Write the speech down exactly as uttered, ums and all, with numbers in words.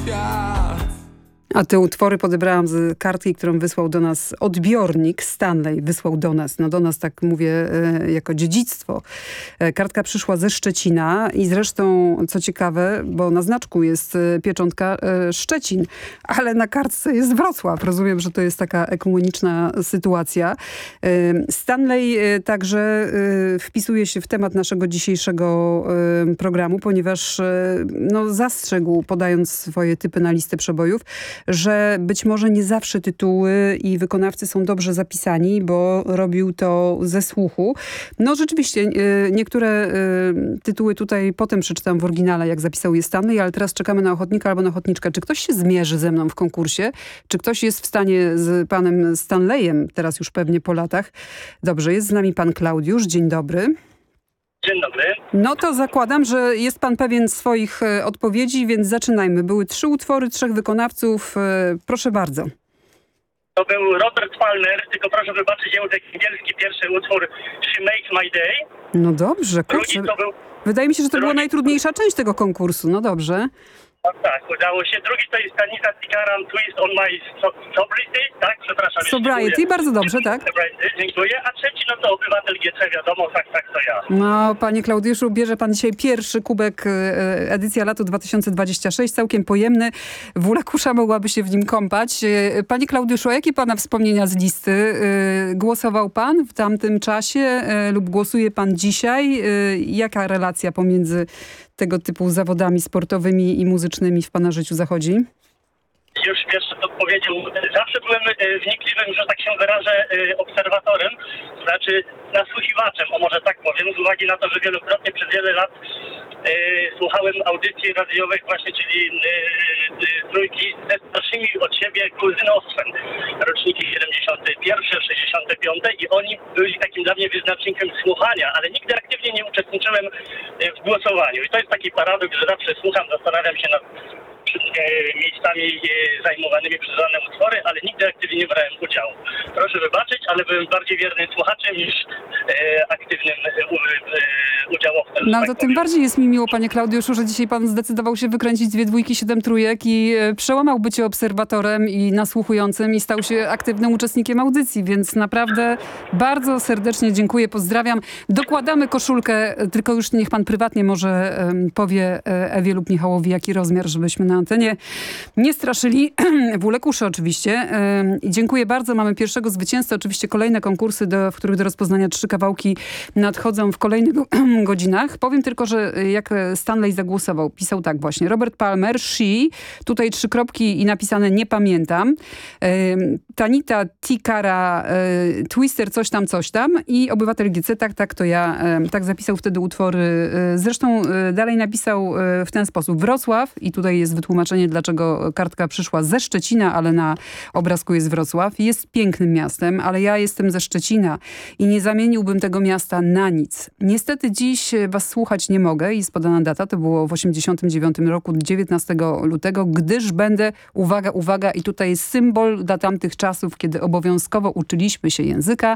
świat. A te utwory podebrałam z kartki, którą wysłał do nas odbiornik. Stanley wysłał do nas. No do nas tak mówię e, jako dziedzictwo. E, kartka przyszła ze Szczecina i zresztą, co ciekawe, bo na znaczku jest e, pieczątka e, Szczecin, ale na kartce jest Wrocław. Rozumiem, że to jest taka ekumeniczna sytuacja. E, Stanley e, także e, wpisuje się w temat naszego dzisiejszego e, programu, ponieważ e, no, zastrzegł, podając swoje typy na listę przebojów, że być może nie zawsze tytuły i wykonawcy są dobrze zapisani, bo robił to ze słuchu. No rzeczywiście, niektóre tytuły tutaj potem przeczytam w oryginale, jak zapisał je Stanley, ale teraz czekamy na ochotnika albo na ochotniczkę. Czy ktoś się zmierzy ze mną w konkursie? Czy ktoś jest w stanie z panem Stanleyem, teraz już pewnie po latach? Dobrze, jest z nami pan Klaudiusz. Dzień dobry. Dzień dobry. No to zakładam, że jest pan pewien swoich e, odpowiedzi, więc zaczynajmy. Były trzy utwory, trzech wykonawców. E, proszę bardzo. To był Robert Palmer, tylko proszę wybaczyć język angielski, pierwszy utwór She Makes My Day. No dobrze, kurczę. Drugi to był... Wydaje mi się, że to drugi... była najtrudniejsza część tego konkursu. No dobrze. Tak, tak, udało się. Drugi to jest Tanika Tikaram Twist on My so- Sobriety, tak? Przepraszam. Sobriety, bardzo dobrze, tak? Sobriety, dziękuję. A trzeci no to Obywatel G C, wiadomo, tak, tak, to ja. No, panie Klaudiuszu, bierze pan dzisiaj pierwszy kubek, e, edycja lato dwa tysiące dwudziesty szósty, całkiem pojemny. Wóla kusza mogłaby się w nim kąpać. E, panie Klaudiuszu, a jakie pana wspomnienia z listy? E, głosował pan w tamtym czasie e, lub głosuje pan dzisiaj? E, jaka relacja pomiędzy tego typu zawodami sportowymi i muzycznymi w pana życiu zachodzi? Już pierwsze to powiedział. Zawsze byłem e, wnikliwym, że tak się wyrażę, e, obserwatorem, to znaczy nasłuchiwaczem, o może tak powiem, z uwagi na to, że wielokrotnie przez wiele lat e, słuchałem audycji radiowych właśnie, czyli e, e, trójki ze starszymi od siebie kuzynostwem, roczniki siedemdziesiąte pierwsze, sześćdziesiąte piąte i oni byli takim dla mnie wyznacznikiem słuchania, ale nigdy aktywnie nie uczestniczyłem w głosowaniu. I to jest taki paradoks, że zawsze słucham, zastanawiam się nad miejscami zajmowanymi przez dane utwory, ale nigdy aktywnie nie brałem udziału. Proszę wybaczyć, ale byłem bardziej wiernym słuchaczem niż e, aktywnym e, udziałowcem. No tak to powiem. tym bardziej jest mi miło, panie Klaudiuszu, że dzisiaj pan zdecydował się wykręcić dwie dwójki, siedem trójek i e, przełamał bycie obserwatorem i nasłuchującym i stał się aktywnym uczestnikiem audycji, więc naprawdę bardzo serdecznie dziękuję, pozdrawiam. Dokładamy koszulkę, tylko już niech pan prywatnie może e, powie Ewie lub Michałowi, jaki rozmiar, żebyśmy na antenie nie straszyli. Wólę kuszy oczywiście. I dziękuję bardzo. Mamy pierwszego zwycięzcę. Oczywiście kolejne konkursy, do, w których do rozpoznania trzy kawałki nadchodzą w kolejnych godzinach. Powiem tylko, że jak Stanley zagłosował, pisał tak właśnie. Robert Palmer, She, tutaj trzy kropki i napisane nie pamiętam. Tanita Tikara, Twister, coś tam, coś tam i Obywatel G C, tak, tak, to ja. Tak zapisał wtedy utwory. Zresztą dalej napisał w ten sposób. Wrocław i tutaj jest wytłumaczenie, dlaczego kartka przyszła ze Szczecina, ale na obrazku jest Wrocław. Jest pięknym miastem, ale ja jestem ze Szczecina i nie zamieniłbym tego miasta na nic. Niestety dziś was słuchać nie mogę. Jest podana data, to było w osiemdziesiątym dziewiątym roku, dziewiętnastego lutego, gdyż będę, uwaga, uwaga, i tutaj jest symbol dla tamtych czasów, kiedy obowiązkowo uczyliśmy się języka,